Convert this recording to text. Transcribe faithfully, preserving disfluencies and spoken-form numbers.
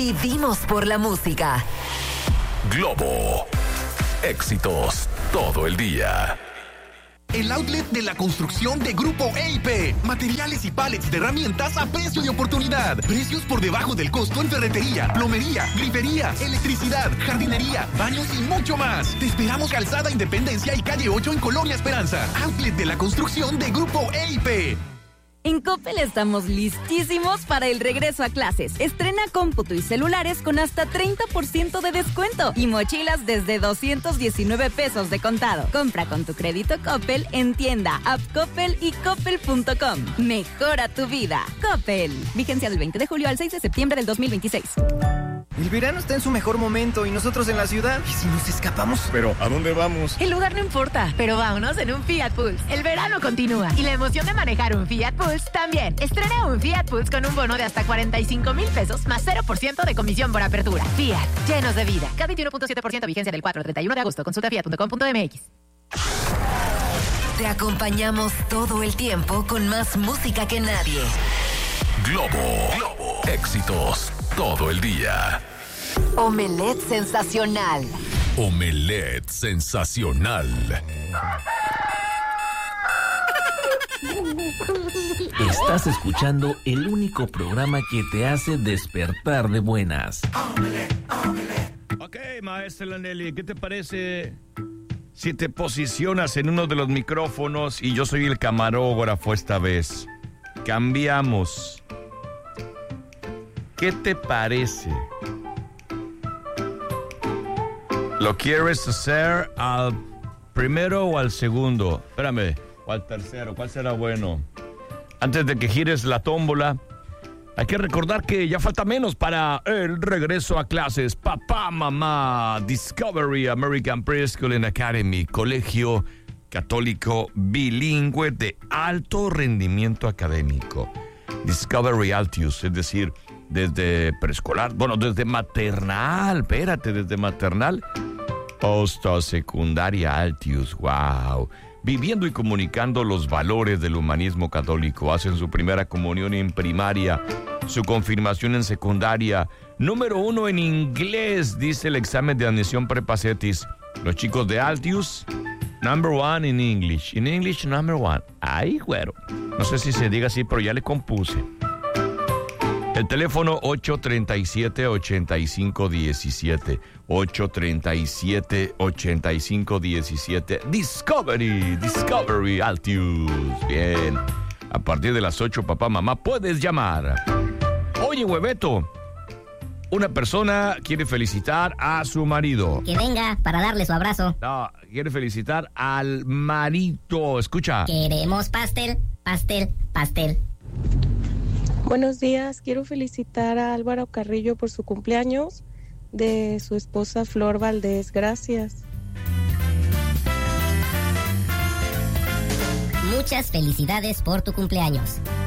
Vivimos por la música. Globo. Éxitos todo el día. El outlet de la construcción de Grupo E I P. Materiales y pallets de herramientas a precio de oportunidad. Precios por debajo del costo en ferretería, plomería, grifería, electricidad, jardinería, baños y mucho más. Te esperamos Calzada Independencia y Calle ocho en Colonia Esperanza. Outlet de la construcción de Grupo E I P. En Coppel estamos listísimos para el regreso a clases. Estrena cómputo y celulares con hasta treinta por ciento de descuento y mochilas desde doscientos diecinueve pesos de contado. Compra con tu crédito Coppel en tienda, app Coppel y coppel punto com. Mejora tu vida. Coppel. Vigencia del veinte de julio al seis de septiembre del dos mil veintiséis. El verano está en su mejor momento y nosotros en la ciudad. ¿Y si nos escapamos? Pero, ¿a dónde vamos? El lugar no importa, pero vámonos en un Fiat Pulse. El verano continúa y la emoción de manejar un Fiat Pulse también. Estrena un Fiat Pulse con un bono de hasta cuarenta y cinco mil pesos más cero por ciento de comisión por apertura. Fiat, llenos de vida. K veintiuno punto siete por ciento vigencia del cuatro al treinta y uno de agosto. Consulta fiat punto com punto m x. Te acompañamos todo el tiempo con más música que nadie. Globo. Globo. Éxitos todo el día. Omelette sensacional. Omelette sensacional. Estás escuchando el único programa que te hace despertar de buenas. Ok, maestra Lanelli, ¿qué te parece si te posicionas en uno de los micrófonos y yo soy el camarógrafo esta vez? Cambiamos. ¿Qué te parece? ¿Lo quieres hacer al primero o al segundo? Espérame, o al tercero, ¿cuál será bueno? Antes de que gires la tómbola, hay que recordar que ya falta menos para el regreso a clases. Papá, mamá, Discovery American Preschool and Academy, colegio católico bilingüe de alto rendimiento académico. Discovery Altius, es decir, desde preescolar, bueno, desde maternal, espérate, desde maternal hasta secundaria Altius, wow. Viviendo y comunicando los valores del humanismo católico. Hacen su primera comunión en primaria, su confirmación en secundaria. Número uno en inglés, dice el examen de admisión Prepacetis. Los chicos de Altius, number one in English. In English, number one. Ay, güero. No sé si se diga así, pero ya le compuse. El teléfono ocho treinta y siete, ochenta y cinco diecisiete. ocho treinta y siete, ochenta y cinco diecisiete. Discovery, Discovery Altius. Bien. A partir de las ocho, papá, mamá, puedes llamar. Oye, hueveto. Una persona quiere felicitar a su marido. Que venga para darle su abrazo. No, quiere felicitar al marido. Escucha. Queremos pastel, pastel, pastel. Buenos días, quiero felicitar a Álvaro Carrillo por su cumpleaños, de su esposa Flor Valdés, gracias. Muchas felicidades por tu cumpleaños.